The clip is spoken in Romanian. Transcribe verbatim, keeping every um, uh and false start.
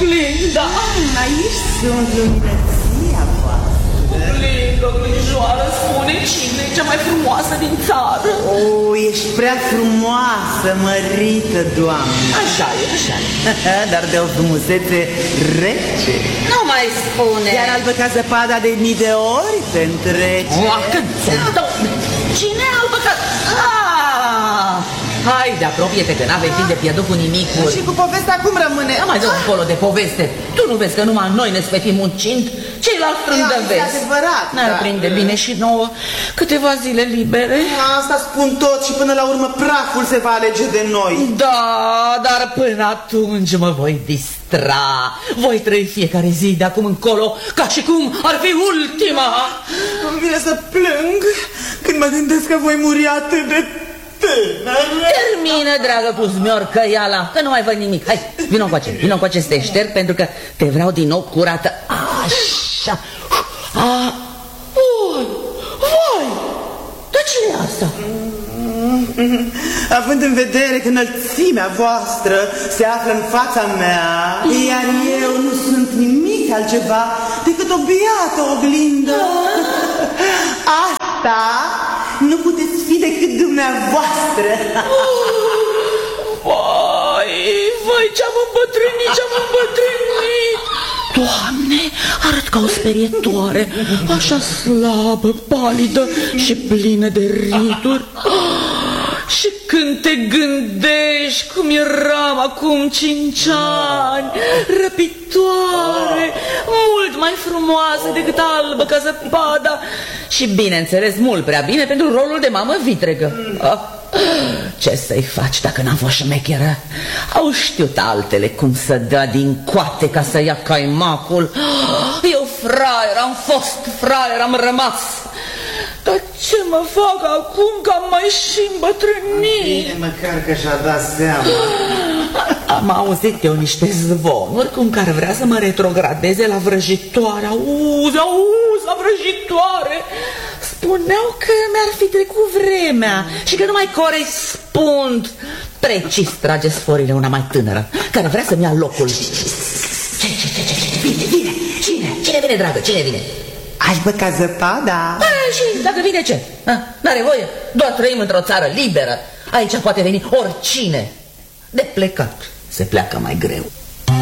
oglinda. Aici sunt luminăția voastră. Oglindă, oglinjoară, spune cine e cea mai frumoasă din țară. O, ești prea frumoasă, mărită, Doamne. Așa e, așa e. Dar de o frumusețe rece. Nu mai spune. Iar albă ca zăpada de mii de ori te întrece. O, cât se domne. Cine e albă ca... Ah! Haide, apropie-te că n-avem timp de pierdut cu nimicul. Și cu povestea cum rămâne? Nu mai dă încolo de poveste. Tu nu vezi că numai noi ne sfetim muncind? Ceilalți trândăvezi. E adevărat. Ne-ar da. prinde bine și nouă câteva zile libere. Asta spun tot și până la urmă praful se va alege de noi. Da, dar până atunci mă voi distra. Voi trăi fiecare zi de acum încolo ca și cum ar fi ultima. Îmi vine să plâng când mă gândesc că voi muri atât de tânără. Termină, dragă Cuzmior, căiala, că nu mai văd nimic. Hai, vino încoace, vino încoace să te șterg, pentru că te vreau din nou curată. Așa. A, voi, voi, dar cine e asta? Având în vedere că înălțimea voastră se află în fața mea, iar eu nu sunt nimic altceva decât o biată oglindă, asta nu puteți fi decât dumneavoastră. Vai, vai, ce-am îmbătrânit, ce-am îmbătrânit. Doamne, arăt ca o sperietoare, așa slabă, palidă și plină de rituri. Și când te gândești cum eram acum cinci ani, răpitoare, mult mai frumoasă decât albă ca zăpada și, bineînțeles, mult prea bine pentru rolul de mamă vitregă. Oh, ce să-i faci dacă n-am fost șmecheră? Au știut altele cum să dea din coate ca să ia caimacul. Eu fraier, am fost fraier, am rămas. Dar ce mă fac acum că am mai și îmbătrânit? Bine, măcar că și-a dat seama. Am auzit eu niște zvonuri cum că ar vrea să mă retrogradeze la vrăjitoare. Auzi, auzi, la vrăjitoare. Spuneau că mi-ar fi trecut vremea și că nu mai corespund. Precis trage sforile una mai tânără care vrea să-mi ia locul. Ce, ce, ce, ce, ce, vine, vine, cine? Cine vine, dragă, cine vine? Albă ca zăpada? A, și dacă vine ce? N-are voie, doar trăim într-o țară liberă. Aici poate veni oricine. De plecat se pleacă mai greu.